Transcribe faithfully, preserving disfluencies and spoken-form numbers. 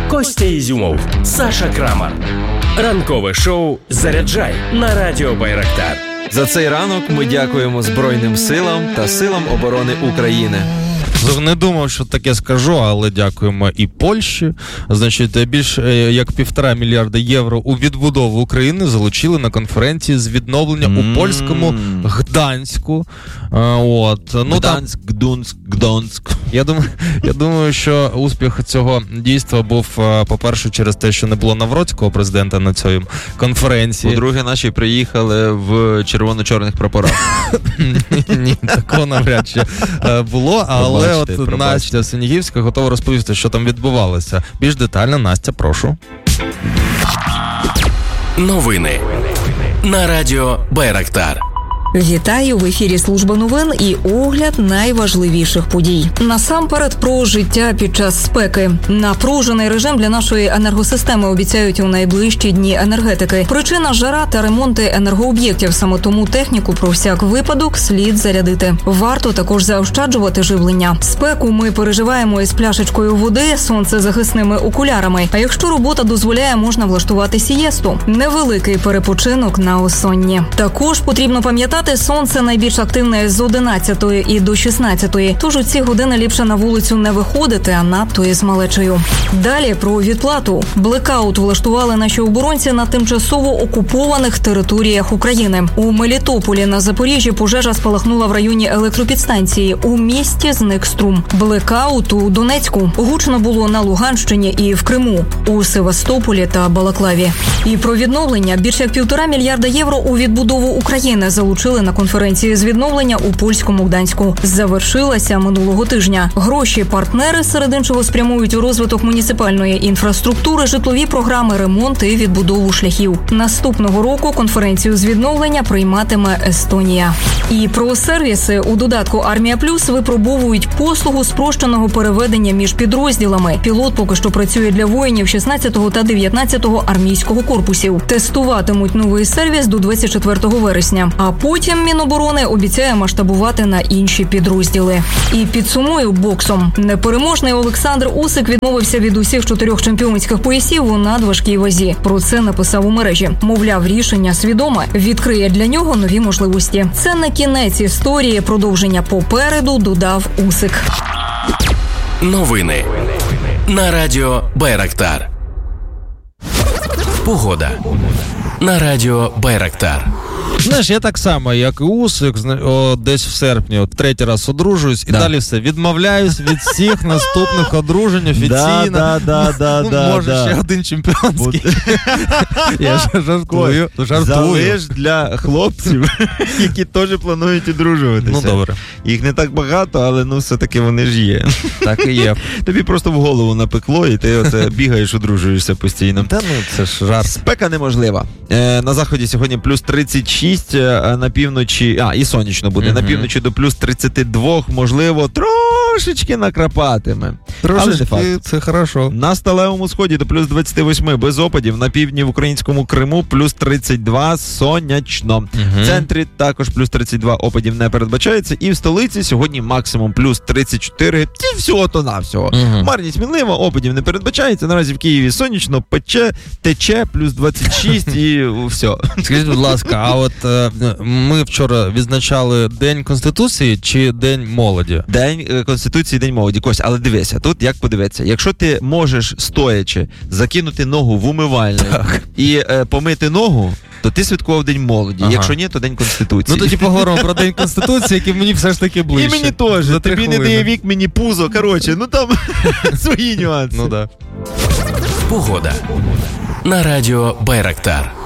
Костя Ізюмов, Саша Крамар. Ранкове шоу «Заряджай» на радіо Байрактар. За цей ранок ми дякуємо Збройним силам та силам оборони України. Не думав, що таке скажу, але дякуємо і Польщі. Значить, більш як півтора мільярда євро у відбудову України залучили на конференції з відновлення mm. у польському Гданську. От. Ну, Гданськ, там... Гдунськ, Гдонськ. Я думаю, я думаю, що успіх цього дійства був, по-перше, через те, що не було Навроцького президента на цій конференції. По-друге, наші приїхали в червоно-чорних прапорах. Ні, такого навряд чи було, але от пробачте. Настя Синігівська готова розповісти, що там відбувалося. Більш детально, Настя, прошу. Новини на радіо Байрактар. Вітаю, в ефірі Служба новин і огляд найважливіших подій. Насамперед про життя під час спеки. Напружений режим для нашої енергосистеми обіцяють у найближчі дні енергетики. Причина – жара та ремонти енергооб'єктів. Саме тому техніку про всяк випадок слід зарядити. Варто також заощаджувати живлення. Спеку ми переживаємо із пляшечкою води, сонцезахисними окулярами. А якщо робота дозволяє, можна влаштувати сієсту. Невеликий перепочинок на осонні. Також потрібно пам'ятати, сонце найбільш активне з одинадцятої і до шістнадцятої, тож у ці години ліпше на вулицю не виходити, а надто із малечею. Далі про відплату. Блекаут влаштували наші оборонці на тимчасово окупованих територіях України. У Мелітополі на Запоріжжі пожежа спалахнула в районі електропідстанції. У місті зник струм. Блекаут у Донецьку. Гучно було на Луганщині і в Криму, у Севастополі та Балаклаві. І про відновлення. Більше як півтора мільярда євро у відбудову України залучили на конференції з відновлення у польському Гданську. Завершилася минулого тижня. Гроші партнери, серед іншого, спрямують у розвиток муніципальної інфраструктури, житлові програми, ремонт і відбудову шляхів. Наступного року конференцію з відновлення прийматиме Естонія. І про сервіси. У додатку «Армія Плюс» випробовують послугу спрощеного переведення між підрозділами. Пілот поки що працює для воїнів шістнадцятого та дев'ятнадцятого армійського корпусів. Тестуватимуть новий сервіс до двадцять четвертого вересня. А потім Міноборони обіцяє масштабувати на інші підрозділи. І підсумую боксом. Непереможний Олександр Усик відмовився від усіх чотирьох чемпіонських поясів у надважкій вазі. Про це написав у мережі. Мовляв, рішення свідоме. Відкриє для нього нові можливості. Це не кінець історії, продовження попереду, додав Усик. Новини на радіо Байрактар. Погода на радіо Байрактар. Знаєш, я так само, як і Усик, о, десь в серпні, от, третій раз одружуюсь, і да. далі все. Відмовляюсь від всіх наступних одружень офіційно. Да, да, да, ну, да, може, да. ще один чемпіонський. Я ж жартую. жартую. Залиш для хлопців, які теж планують одружуватися. Ну, добре. Їх не так багато, але ну все-таки вони ж є. Так і є. Тобі просто в голову напекло, і ти оце бігаєш, одружуєшся постійно. Та ну, це ж жарт. Спека неможлива. Е, на заході сьогодні плюс тридцять шість, на півночі, а, і сонячно буде, uh-huh. на півночі до плюс тридцять два, можливо, трошечки накрапатиме. Трошечки, це хорошо. На сталевому сході до плюс двадцять вісім, без опадів, на півдні в українському Криму плюс тридцять два, сонячно. Uh-huh. В центрі також плюс тридцять два, опадів не передбачається, і в столиці сьогодні максимум плюс тридцять чотири, і всього-то навсього. Uh-huh. Марність мінлива, опадів не передбачається, наразі в Києві сонячно, пече, тече, плюс двадцять шість і все. Скажіть, будь ласка, а от ми вчора відзначали День Конституції чи День молоді? День Конституції, День молоді. Кость, але дивися, тут як подивитися. Якщо ти можеш, стоячи, закинути ногу в умивальник так. і е, помити ногу, то ти святкував День молоді. Ага. Якщо ні, то День Конституції. Ну тоді поговоримо про День Конституції, який мені все ж таки ближче. І мені теж. Тобі не дає вік, мені пузо. Коротше, ну там свої нюанси. Ну да. Погода на радіо Байрактар.